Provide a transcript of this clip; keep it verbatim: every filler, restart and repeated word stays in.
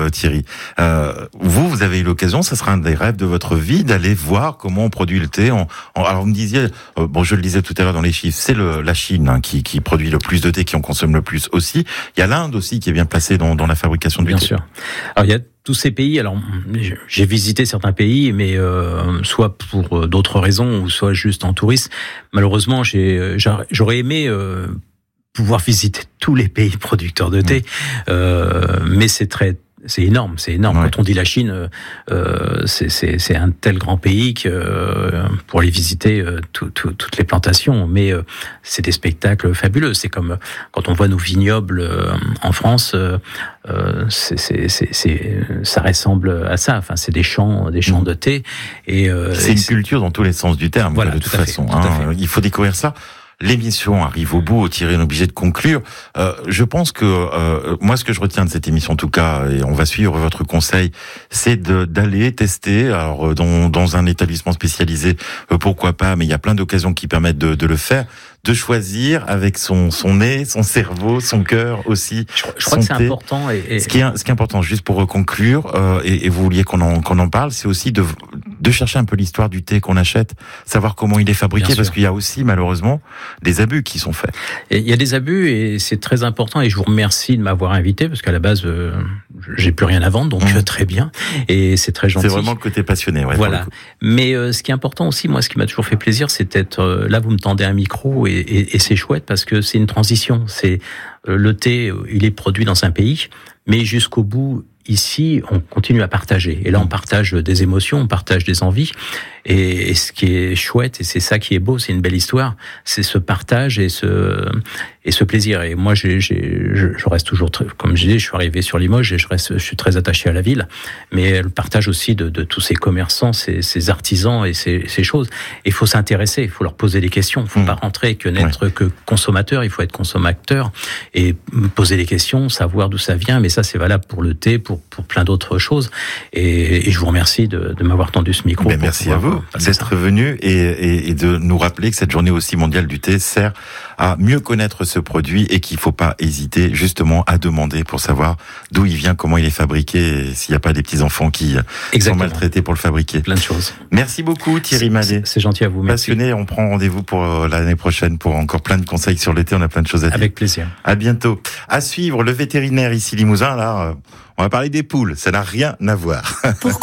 euh, Thierry. Euh, vous, vous avez eu l'occasion, ça sera un des rêves de votre vie, d'aller voir comment on produit le thé. En, en, alors, vous me disiez, euh, bon, je le disais tout à l'heure dans les chiffres, c'est le, la Chine hein, qui, qui produit le plus de thé, qui en consomme le plus aussi. Il y a l'Inde aussi qui est bien placée dans, dans la fabrication du bien thé. Bien sûr. Alors, il y a tous ces pays. Alors, j'ai visité certains pays, mais euh, soit pour d'autres raisons, ou soit juste en tourisme. Malheureusement, j'ai, j'aurais aimé euh, pouvoir visiter tous les pays producteurs de thé, mmh. euh, mais c'est très C'est énorme, c'est énorme. Ouais. Quand on dit la Chine, euh, c'est, c'est, c'est un tel grand pays que euh, pour aller visiter euh, tout, tout, toutes les plantations, mais euh, c'est des spectacles fabuleux. C'est comme quand on voit nos vignobles euh, en France, euh, c'est, c'est, c'est, c'est, ça ressemble à ça. Enfin, c'est des champs, des champs mmh. de thé. Et euh, c'est et une c'est... culture dans tous les sens du terme. Voilà, de toute tout à façon, fait, tout à hein. fait. Il faut découvrir ça. L'émission arrive au bout, Thierry est obligé de conclure. Euh, je pense que euh, moi, ce que je retiens de cette émission, en tout cas, et on va suivre votre conseil, c'est de, d'aller tester. Alors, dans, dans un établissement spécialisé, euh, pourquoi pas, mais il y a plein d'occasions qui permettent de, de le faire. De choisir avec son son nez, son cerveau, son cœur aussi. Je, je crois que c'est thé. important. Et, et... Ce qui est ce qui est important, juste pour conclure, euh, et, et vous vouliez qu'on en qu'on en parle, c'est aussi de de chercher un peu l'histoire du thé qu'on achète, savoir comment il est fabriqué, Bien parce sûr. qu'il y a aussi malheureusement des abus qui sont faits. Et il y a des abus et c'est très important. Et je vous remercie de m'avoir invité parce qu'à la base euh, j'ai plus rien à vendre, donc mmh. très bien. Et c'est très gentil. C'est vraiment le côté passionné. Ouais, voilà. Mais euh, ce qui est important aussi, moi, ce qui m'a toujours fait plaisir, c'est d'être euh, là. Vous me tendez un micro et Et, et, et c'est chouette parce que c'est une transition. C'est euh, le thé, il est produit dans un pays, mais jusqu'au bout, ici, on continue à partager. Et là, on partage des émotions, on partage des envies. Et, et ce qui est chouette, et c'est ça qui est beau, c'est une belle histoire, c'est ce partage et ce et ce plaisir. Et moi, j'ai, j'ai, je, je reste toujours, très, comme je disais, je suis arrivé sur Limoges et je reste, je suis très attaché à la ville. Mais le partage aussi de, de tous ces commerçants, ces, ces artisans et ces, ces choses. Il faut s'intéresser, il faut leur poser des questions. Il ne faut mmh. pas rentrer que n'être ouais. que consommateur. Il faut être consommateur et poser des questions, savoir d'où ça vient. Mais ça, c'est valable pour le thé, pour pour plein d'autres choses. Et, et je vous remercie de, de m'avoir tendu ce micro. Ben merci à vous d'être venu et, et, et de nous rappeler que cette journée aussi mondiale du thé sert à mieux connaître ce produit et qu'il ne faut pas hésiter justement à demander pour savoir d'où il vient, comment il est fabriqué et s'il n'y a pas des petits-enfants qui Exactement. sont maltraités pour le fabriquer. Plein de choses. Merci beaucoup Thierry Mallet. C'est, c'est gentil à vous. Merci. Passionné, on prend rendez-vous pour l'année prochaine pour encore plein de conseils sur le thé, on a plein de choses à dire. Avec plaisir. À bientôt. À suivre, le vétérinaire ici Limousin, là, on va parler des poules, ça n'a rien à voir. Pourquoi